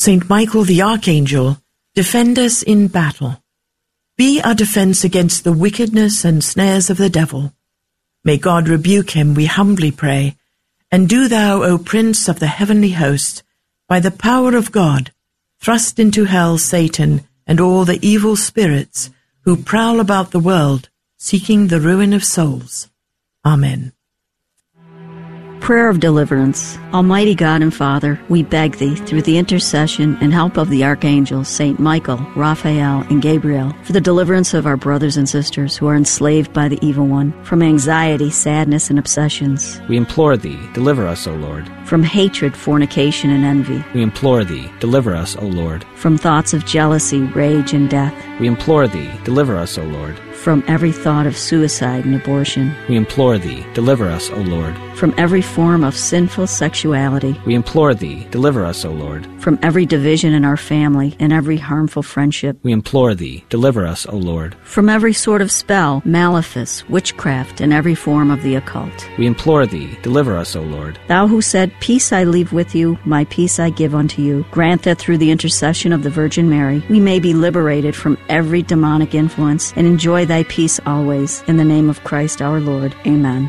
Saint Michael the Archangel, defend us in battle. Be our defense against the wickedness and snares of the devil. May God rebuke him, we humbly pray. And do thou, O Prince of the heavenly host, by the power of God, thrust into hell Satan and all the evil spirits who prowl about the world, seeking the ruin of souls. Amen. Prayer of Deliverance. Almighty God and Father, we beg Thee, through the intercession and help of the archangels, Saint Michael, Raphael, and Gabriel, for the deliverance of our brothers and sisters who are enslaved by the evil one, from anxiety, sadness, and obsessions. We implore Thee, deliver us, O Lord. From hatred, fornication, and envy. We implore Thee, deliver us, O Lord. From thoughts of jealousy, rage, and death. We implore Thee, deliver us, O Lord. From every thought of suicide and abortion. We implore Thee, deliver us, O Lord. From every form of sinful sexuality. We implore Thee, deliver us, O Lord. From every division in our family and every harmful friendship. We implore Thee, deliver us, O Lord. From every sort of spell, malefice, witchcraft, and every form of the occult. We implore Thee, deliver us, O Lord. Thou who said, Peace I leave with you, my peace I give unto you, grant that through the intercession of the Virgin Mary, we may be liberated from every demonic influence and enjoy Thy peace always. In the name of Christ our Lord. Amen.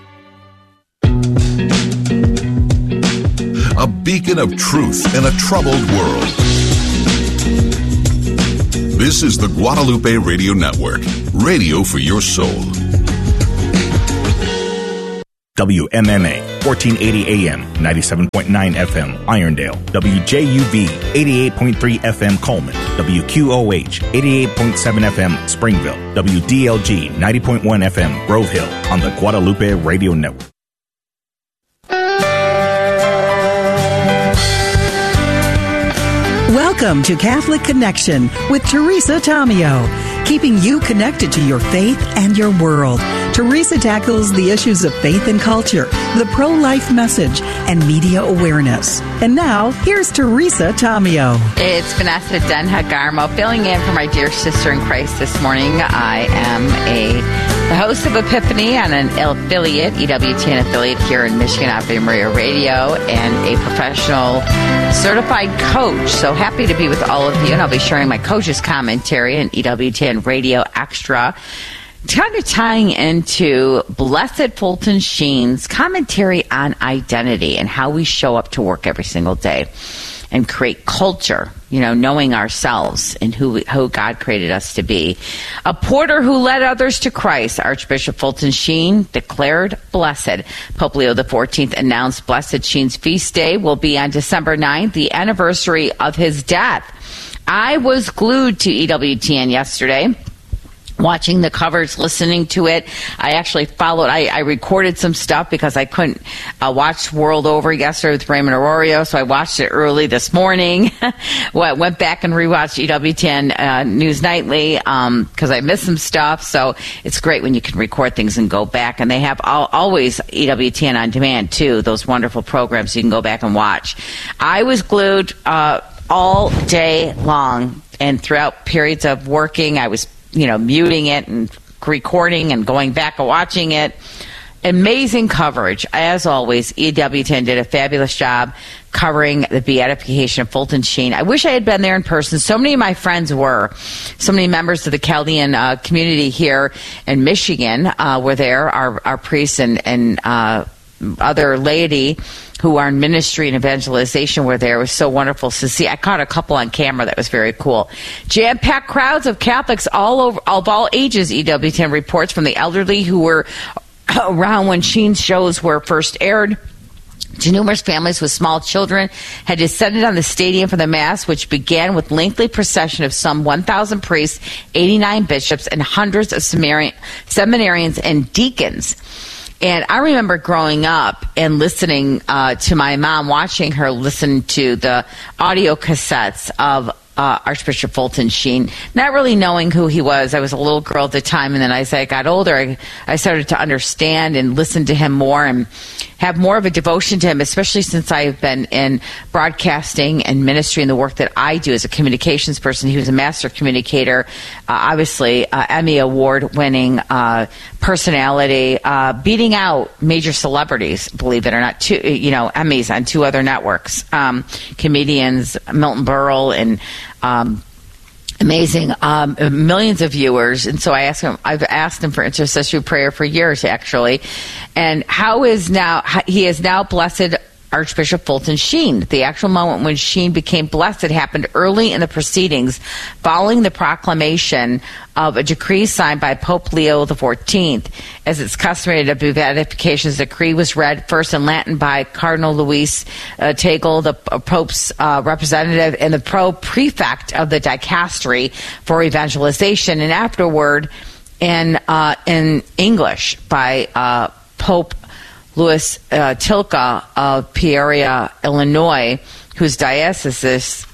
A beacon of truth in a troubled world. This is the Guadalupe Radio Network, radio for your soul. WMMA, 1480 AM, 97.9 FM, Irondale. WJUV, 88.3 FM, Coleman. WQOH, 88.7 FM, Springville. WDLG, 90.1 FM, Grove Hill, on the Guadalupe Radio Network. Welcome to Catholic Connection with Teresa Tomeo, keeping you connected to your faith and your world. Teresa tackles the issues of faith and culture, the pro-life message, and media awareness. And now, here's Teresa Tomeo. It's Vanessa Denha-Garmo filling in for my dear sister in Christ this morning. I am the host of Epiphany and an affiliate, EWTN affiliate here in Michigan, Ave Maria Radio, and a professional certified coach. So happy to be with all of you, and I'll be sharing my coach's commentary in EWTN Radio Extra, kind of tying into Blessed Fulton Sheen's commentary on identity and how we show up to work every single day and create culture, knowing ourselves and who God created us to be. A porter who led others to Christ, Archbishop Fulton Sheen declared blessed. Pope Leo XIV announced Blessed Sheen's feast day will be on December 9th, the anniversary of his death. I was glued to EWTN yesterday, watching the coverage, listening to it. I actually followed. I recorded some stuff because I couldn't watch World Over yesterday with Raymond Arroyo, so I watched it early this morning. Went back and rewatched EWTN News Nightly because I missed some stuff. So it's great when you can record things and go back. And they have always EWTN On Demand, too, those wonderful programs you can go back and watch. I was glued all day long, and throughout periods of working, I was muting it and recording and going back and watching it. Amazing coverage. As always, EWTN did a fabulous job covering the beatification of Fulton Sheen. I wish I had been there in person. So many of my friends were. So many members of the Chaldean community here in Michigan were there. Our priests and other laity who are in ministry and evangelization were there. It was so wonderful to see. I caught a couple on camera. That was very cool. Jam-packed crowds of Catholics of all ages, EWTN reports, from the elderly who were around when Sheen's shows were first aired to numerous families with small children had descended on the stadium for the Mass, which began with lengthy procession of some 1,000 priests, 89 bishops, and hundreds of seminarians and deacons. And I remember growing up and listening to my mom, watching her listen to the audio cassettes of Archbishop Fulton Sheen, not really knowing who he was. I was a little girl at the time, and then as I got older, I started to understand and listen to him more and have more of a devotion to him, especially since I've been in broadcasting and ministry and the work that I do as a communications person. He was a master communicator, obviously Emmy Award-winning personality, beating out major celebrities, believe it or not, Emmys on 2 other networks, comedians, Milton Berle and amazing, millions of viewers. And so I've asked him for intercessory prayer for years, actually. And he is now blessed Archbishop Fulton Sheen. The actual moment when Sheen became blessed happened early in the proceedings following the proclamation of a decree signed by Pope Leo XIV. As it's customary to beatifications, the decree was read first in Latin by Cardinal Luis Tagle, the Pope's representative and the prefect of the dicastery for evangelization, and afterward in English by Pope Louis Tilka of Peoria, Illinois, whose diocese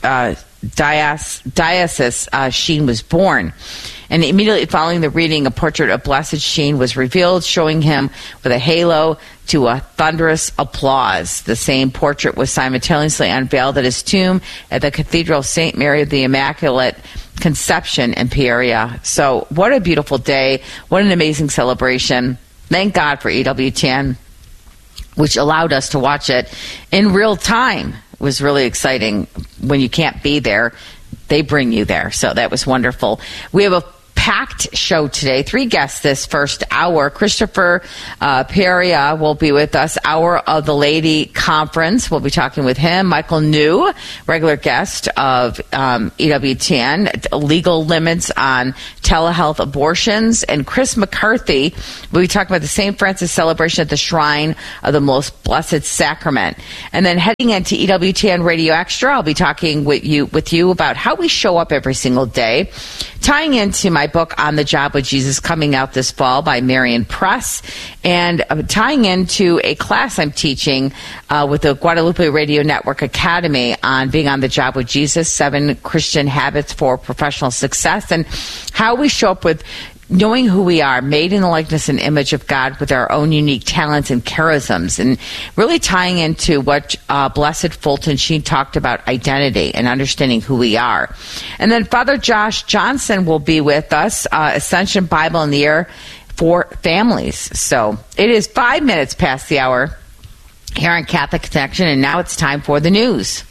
Sheen was born. And immediately following the reading, a portrait of Blessed Sheen was revealed, showing him with a halo to a thunderous applause. The same portrait was simultaneously unveiled at his tomb at the Cathedral of St. Mary of the Immaculate Conception in Peoria. So what a beautiful day. What an amazing celebration. Thank God for EWTN, which allowed us to watch it in real time. It was really exciting. When you can't be there, they bring you there. So that was wonderful. We have a packed show today. 3 guests this first hour. Christopher Peria will be with us. Hour of the Lady Conference. We'll be talking with him. Michael New, regular guest of EWTN. Legal limits on telehealth abortions. And Chris McCarthy will be talking about the St. Francis celebration at the Shrine of the Most Blessed Sacrament. And then heading into EWTN Radio Extra, I'll be talking with you about how we show up every single day, tying into my book On the Job with Jesus, coming out this fall by Marian Press, and tying into a class I'm teaching with the Guadalupe Radio Network Academy on being on the job with Jesus, 7 Christian habits for professional success, and how we show up with knowing who we are, made in the likeness and image of God with our own unique talents and charisms, and really tying into what Blessed Fulton Sheen talked about, identity and understanding who we are. And then Father Josh Johnson will be with us, Ascension Bible in the Air for Families. So it is 5 minutes past the hour here on Catholic Connection, and now it's time for the news.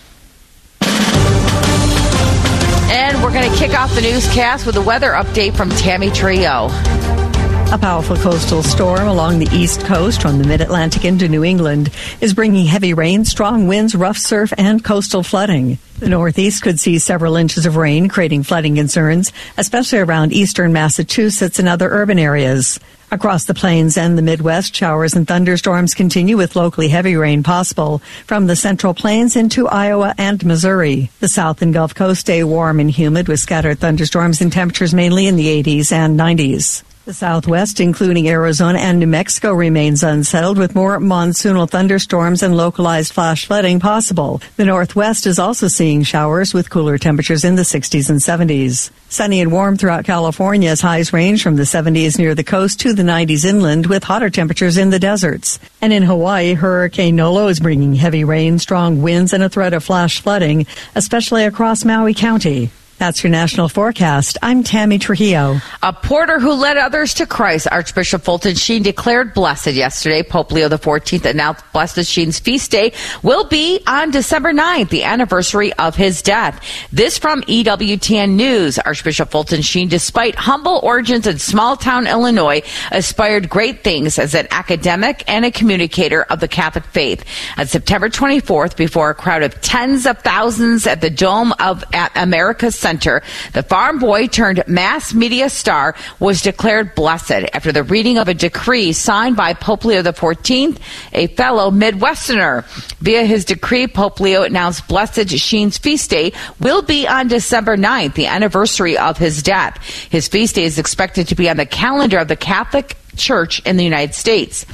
And we're going to kick off the newscast with a weather update from Tammy Trio. A powerful coastal storm along the east coast from the mid-Atlantic into New England is bringing heavy rain, strong winds, rough surf, and coastal flooding. The Northeast could see several inches of rain, creating flooding concerns, especially around eastern Massachusetts and other urban areas. Across the plains and the Midwest, showers and thunderstorms continue with locally heavy rain possible from the Central Plains into Iowa and Missouri. The South and Gulf Coast stay warm and humid with scattered thunderstorms and temperatures mainly in the 80s and 90s. The Southwest, including Arizona and New Mexico, remains unsettled with more monsoonal thunderstorms and localized flash flooding possible. The Northwest is also seeing showers with cooler temperatures in the 60s and 70s. Sunny and warm throughout California as highs range from the 70s near the coast to the 90s inland with hotter temperatures in the deserts. And in Hawaii, Hurricane Nolo is bringing heavy rain, strong winds, and a threat of flash flooding, especially across Maui County. That's your national forecast. I'm Tammy Trujillo. A porter who led others to Christ, Archbishop Fulton Sheen, declared blessed yesterday. Pope Leo XIV announced Blessed Sheen's feast day will be on December 9th, the anniversary of his death. This from EWTN News. Archbishop Fulton Sheen, despite humble origins in small-town Illinois, aspired great things as an academic and a communicator of the Catholic faith. On September 24th, before a crowd of tens of thousands at the Dome at America's Center, the farm boy turned mass media star was declared blessed after the reading of a decree signed by Pope Leo XIV, a fellow Midwesterner. Via his decree, Pope Leo announced Blessed Sheen's feast day will be on December 9th, the anniversary of his death. His feast day is expected to be on the calendar of the Catholic Church in the United States.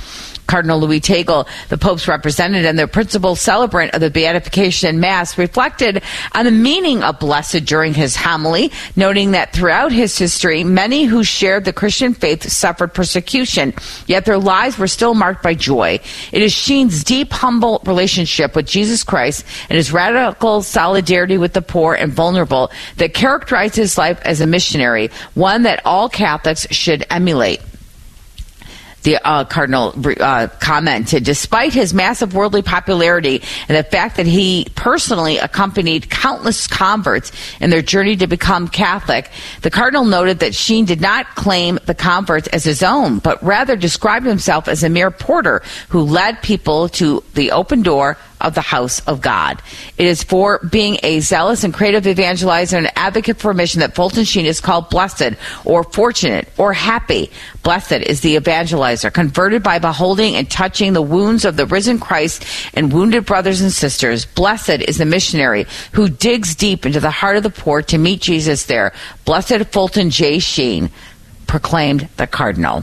Cardinal Louis Tagle, the Pope's representative and the principal celebrant of the Beatification Mass, reflected on the meaning of blessed during his homily, noting that throughout his history, many who shared the Christian faith suffered persecution, yet their lives were still marked by joy. It is Sheen's deep, humble relationship with Jesus Christ and his radical solidarity with the poor and vulnerable that characterized his life as a missionary, one that all Catholics should emulate. The Cardinal commented, despite his massive worldly popularity and the fact that he personally accompanied countless converts in their journey to become Catholic, the Cardinal noted that Sheen did not claim the converts as his own, but rather described himself as a mere porter who led people to the open door of the house of God. It is for being a zealous and creative evangelizer and advocate for mission that Fulton Sheen is called blessed or fortunate or happy. Blessed is the evangelizer, converted by beholding and touching the wounds of the risen Christ and wounded brothers and sisters. Blessed is the missionary who digs deep into the heart of the poor to meet Jesus there. Blessed Fulton J. Sheen, proclaimed the Cardinal.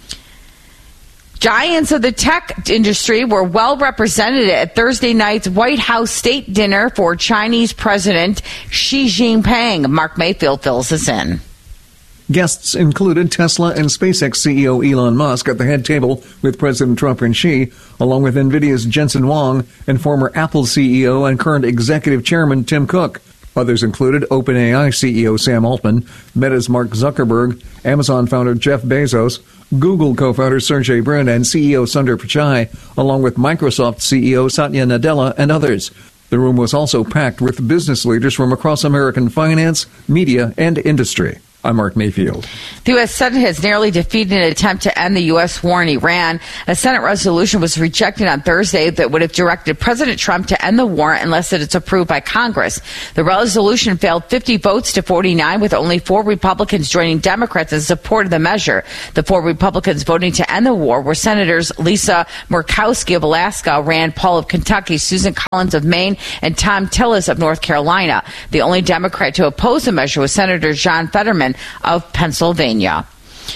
Giants of the tech industry were well represented at Thursday night's White House state dinner for Chinese President Xi Jinping. Mark Mayfield fills us in. Guests included Tesla and SpaceX CEO Elon Musk at the head table with President Trump and Xi, along with NVIDIA's Jensen Huang and former Apple CEO and current executive chairman Tim Cook. Others included OpenAI CEO Sam Altman, Meta's Mark Zuckerberg, Amazon founder Jeff Bezos, Google co-founder Sergey Brin, and CEO Sundar Pichai, along with Microsoft CEO Satya Nadella and others. The room was also packed with business leaders from across American finance, media, and industry. I'm Mark Mayfield. The U.S. Senate has narrowly defeated an attempt to end the U.S. war in Iran. A Senate resolution was rejected on Thursday that would have directed President Trump to end the war unless it is approved by Congress. The resolution failed 50 votes to 49, with only 4 Republicans joining Democrats in support of the measure. The 4 Republicans voting to end the war were Senators Lisa Murkowski of Alaska, Rand Paul of Kentucky, Susan Collins of Maine, and Tom Tillis of North Carolina. The only Democrat to oppose the measure was Senator John Fetterman of Pennsylvania.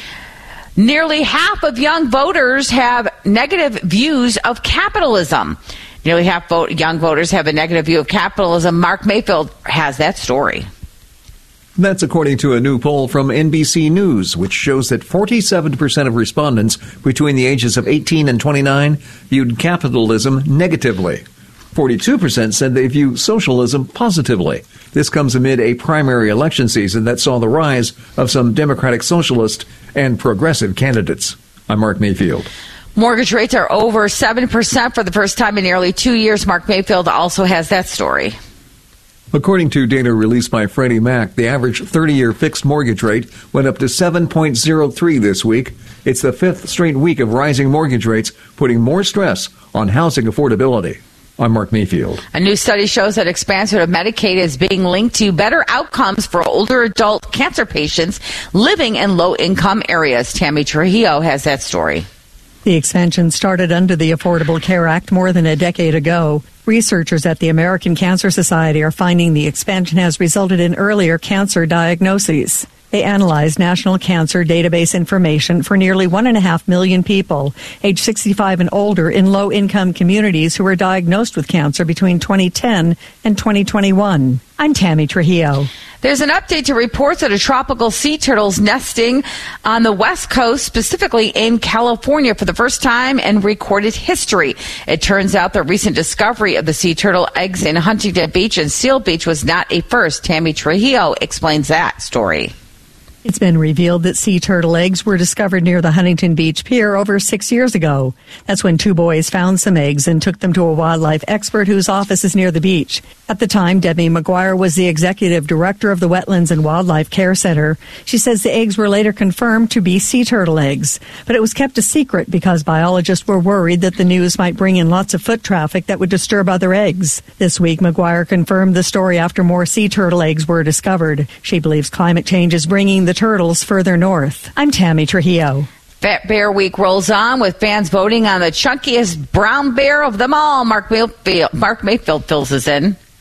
Nearly half of young voters have negative views of capitalism. Nearly half young voters have a negative view of capitalism. Mark Mayfield has that story. That's according to a new poll from NBC News, which shows that 47% of respondents between the ages of 18 and 29 viewed capitalism negatively. 42% said they view socialism positively. This comes amid a primary election season that saw the rise of some Democratic Socialist and progressive candidates. I'm Mark Mayfield. Mortgage rates are over 7% for the first time in nearly 2 years. Mark Mayfield also has that story. According to data released by Freddie Mac, the average 30-year fixed mortgage rate went up to 7.03 this week. It's the 5th straight week of rising mortgage rates, putting more stress on housing affordability. I'm Mark Mayfield. A new study shows that expansion of Medicaid is being linked to better outcomes for older adult cancer patients living in low-income areas. Tammy Trujillo has that story. The expansion started under the Affordable Care Act more than a decade ago. Researchers at the American Cancer Society are finding the expansion has resulted in earlier cancer diagnoses. They analyzed national cancer database information for nearly 1.5 million people, age 65 and older, in low-income communities who were diagnosed with cancer between 2010 and 2021. I'm Tammy Trujillo. There's an update to reports that a tropical sea turtle's nesting on the West Coast, specifically in California, for the first time in recorded history. It turns out the recent discovery of the sea turtle eggs in Huntington Beach and Seal Beach was not a first. Tammy Trujillo explains that story. It's been revealed that sea turtle eggs were discovered near the Huntington Beach Pier over 6 years ago. That's when 2 boys found some eggs and took them to a wildlife expert whose office is near the beach. At the time, Debbie McGuire was the executive director of the Wetlands and Wildlife Care Center. She says the eggs were later confirmed to be sea turtle eggs, but it was kept a secret because biologists were worried that the news might bring in lots of foot traffic that would disturb other eggs. This week, McGuire confirmed the story after more sea turtle eggs were discovered. She believes climate change is bringing the turtles further north. I'm Tammy Trujillo. Fat Bear Week rolls on with fans voting on the chunkiest brown bear of them all. Mark Mayfield fills us in.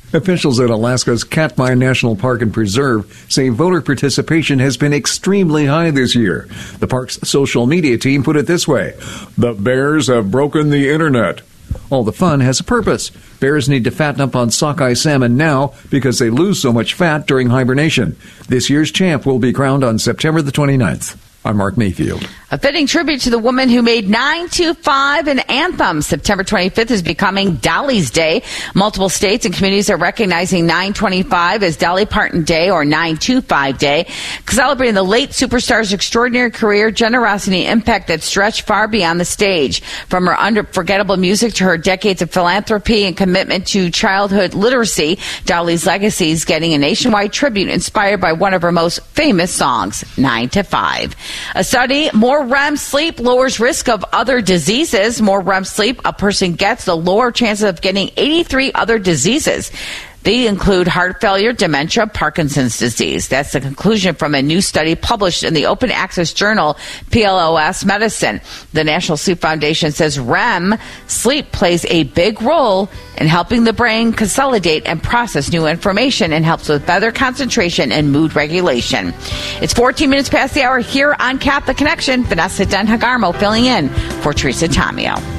Officials at Alaska's Katmai National Park and Preserve say voter participation has been extremely high this year. The park's social media team put it this way: "The bears have broken the internet." All the fun has a purpose. Bears need to fatten up on sockeye salmon now because they lose so much fat during hibernation. This year's champ will be crowned on September the 29th. I'm Mark Mayfield. A fitting tribute to the woman who made 925 an anthem. September 25th is becoming Dolly's Day. Multiple states and communities are recognizing 925 as Dolly Parton Day or 925 Day, celebrating the late superstar's extraordinary career, generosity, and impact that stretched far beyond the stage. From her unforgettable music to her decades of philanthropy and commitment to childhood literacy, Dolly's legacy is getting a nationwide tribute inspired by one of her most famous songs, 9 to 5. A study, more REM sleep lowers risk of other diseases. More REM sleep a person gets, the lower chances of getting 83 other diseases. They include heart failure, dementia, Parkinson's disease. That's the conclusion from a new study published in the open access journal PLOS Medicine. The National Sleep Foundation says REM sleep plays a big role in helping the brain consolidate and process new information and helps with better concentration and mood regulation. It's 14 minutes past the hour here on Catholic Connection. Vanessa Den Hagarmo filling in for Teresa Tomeo.